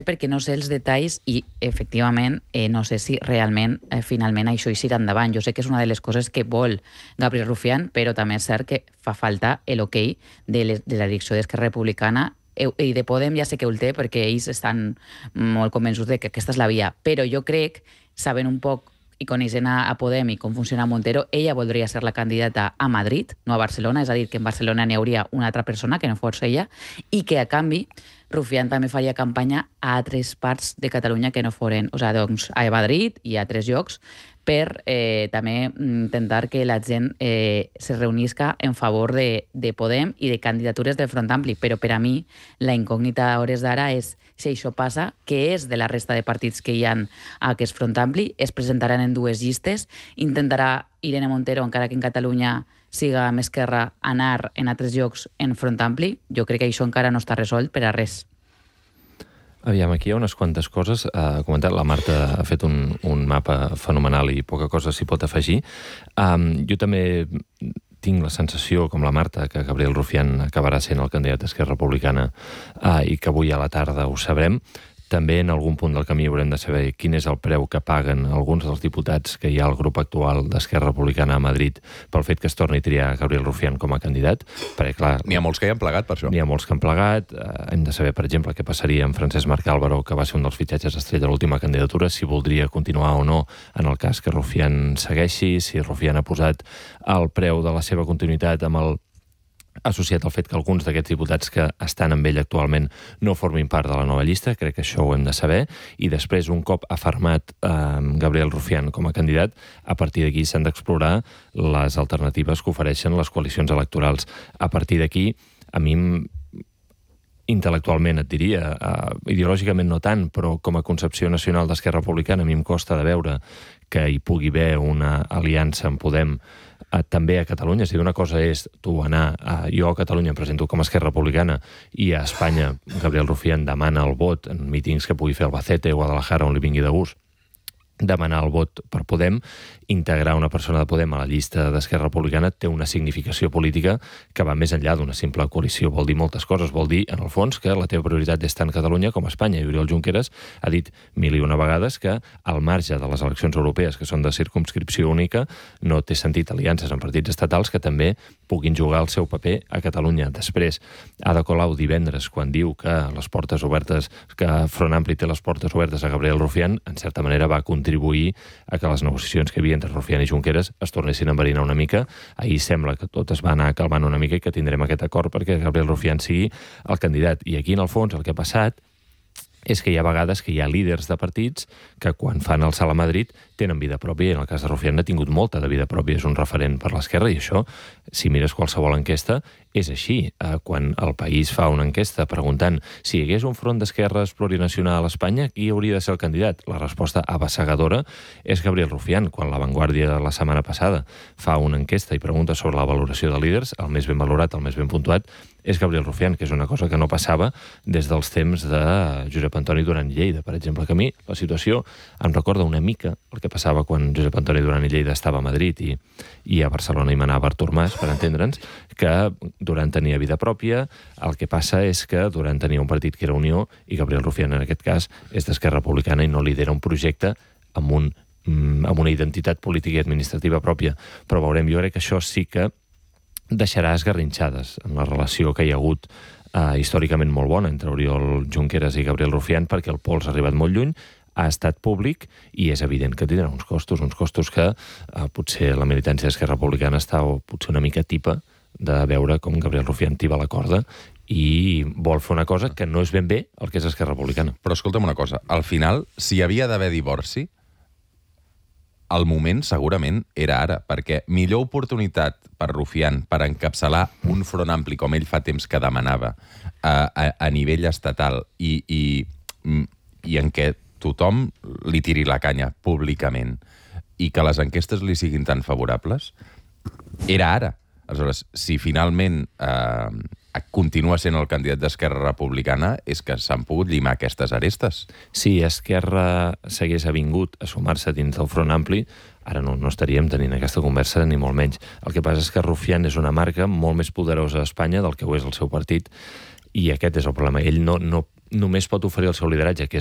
perquè no sé els detalls i, efectivament, no sé si realment, finalment, això hi serà endavant. Jo sé que és una de les coses que vol Gabriel Rufián, però també és cert que fa falta l'ok de la direcció d'Esquerra Republicana i de Podem ja sé que ho té perquè ells estan molt convençuts de que aquesta és la via. Però jo crec, sabent un poc i coneixent a Podem i com funciona Montero, ella voldria ser la candidata a Madrid, no a Barcelona, és a dir, que en Barcelona n'hi hauria una altra persona que no fos ella, i que a canvi Rufián també faria campanya a altres parts de Catalunya que no foren, o sigui, doncs, a Madrid i a altres llocs, per també intentar que la gent se reunisca en favor de Podem i de candidatures del Front Ampli. Però per a mi la incògnita a hores d'ara és si això passa, què és de la resta de partits que hi ha a aquest Front Ampli, es presentaran en dues llistes, intentarà Irene Montero, encara que en Catalunya siga amb Esquerra, anar en altres llocs en Front Ampli. Jo crec que això encara no està resolt per a res. Aviam, aquí hi ha unes quantes coses. Ha comentat, la Marta ha fet un mapa fenomenal i poca cosa s'hi pot afegir. Jo també tinc la sensació, com la Marta, que Gabriel Rufián acabarà sent el candidat d'Esquerra Republicana i que avui a la tarda ho sabrem. També en algun punt del camí haurem de saber quin és el preu que paguen alguns dels diputats que hi ha al grup actual d'Esquerra Republicana a Madrid pel fet que es torni a triar Gabriel Rufián com a candidat. Perquè, clar, n'hi ha molts que hi han plegat per això. N'hi ha molts que han plegat. Hem de saber, per exemple, què passaria amb Francesc Marc Álvaro, que va ser un dels fitxatges estrella de l'última candidatura, si voldria continuar o no en el cas que Rufián segueixi, si Rufián ha posat el preu de la seva continuïtat amb el associat al fet que alguns d'aquests diputats que estan amb ell actualment no formin part de la nova llista. Crec que això ho hem de saber. I després, un cop afermat Gabriel Rufián com a candidat, a partir d'aquí s'han d'explorar les alternatives que ofereixen les coalicions electorals. A partir d'aquí, a mi intel·lectualment et diria, ideològicament no tant, però com a concepció nacional d'Esquerra Republicana a mi em costa de veure que hi pugui haver una aliança amb Podem també a Catalunya. És a dir, una cosa és tu anar, jo a Catalunya em presento com a Esquerra Republicana i a Espanya Gabriel Rufián demana el vot en mítings que pugui fer Albacete o Guadalajara on li vingui de gust, demanar el vot per Podem, integrar una persona de Podem a la llista d'Esquerra Republicana té una significació política que va més enllà d'una simple coalició. Vol dir moltes coses. Vol dir, en el fons, que la teva prioritat és tant Catalunya com Espanya. I Oriol Junqueras ha dit mil i una vegades que al marge de les eleccions europees, que són de circumscripció única, no té sentit aliances amb partits estatals que també puguin jugar el seu paper a Catalunya. Després, Ada Colau divendres, quan diu que les portes obertes, que Front Ampli té les portes obertes a Gabriel Rufián, en certa manera va contribuir a que les negociacions que hi havia entre Rufián i Junqueras es tornessin a enverinar una mica. Ahir sembla que tot es va anar calmant una mica i que tindrem aquest acord perquè Gabriel Rufián sigui el candidat. I aquí, en el fons, el que ha passat és que hi ha vegades que hi ha líders de partits que quan fan el salt a Madrid tenen vida pròpia, i en el cas de Rufián ha tingut molta de vida pròpia, és un referent per l'esquerra, i això, si mires qualsevol enquesta, és així. Quan el País fa una enquesta preguntant si hi hagués un front d'esquerres plurinacional a Espanya, qui hauria de ser el candidat? La resposta abassegadora és Gabriel Rufián. Quan La Vanguardia la setmana passada fa una enquesta i pregunta sobre la valoració de líders, el més ben valorat, el més ben puntuat, és Gabriel Rufián, que és una cosa que no passava des dels temps de Josep Antoni Duran i Lleida, per exemple, que a mi la situació em recorda una mica el que passava quan Josep Antoni Duran i Lleida estava a Madrid i a Barcelona hi manava Artur Mas, per entendre'ns, que Duran tenia vida pròpia. El que passa és que Duran tenia un partit que era Unió i Gabriel Rufián, en aquest cas, és d'Esquerra Republicana i no lidera un projecte amb una identitat política i administrativa pròpia. Però veurem, jo crec que això sí que deixarà esgarrinxades en la relació que hi ha hagut històricament molt bona entre Oriol Junqueras i Gabriel Rufián, perquè el pols ha arribat molt lluny, ha estat públic i és evident que tindrà uns costos que potser la militància d'Esquerra Republicana està potser una mica tipa de veure com Gabriel Rufián tiba la corda i vol fer una cosa que no és ben bé el que és Esquerra Republicana. Però escolta'm una cosa, al final, si hi havia d'haver divorci, el moment segurament era ara, perquè millor oportunitat per Rufián per encapçalar un front ampli com ell fa temps que demanava a nivell estatal i en què tothom li tiri la canya públicament i que les enquestes li siguin tan favorables, era ara. Aleshores, si finalment continua sent el candidat d'Esquerra Republicana, és que s'han pogut llimar aquestes arestes. Si Esquerra s'hagués avingut a sumar-se dins del Front Ampli, ara no estaríem tenint aquesta conversa, ni molt menys. El que passa és que Rufián és una marca molt més poderosa a Espanya del que ho és el seu partit, i aquest és el problema. Ell no només pot oferir el seu lideratge, que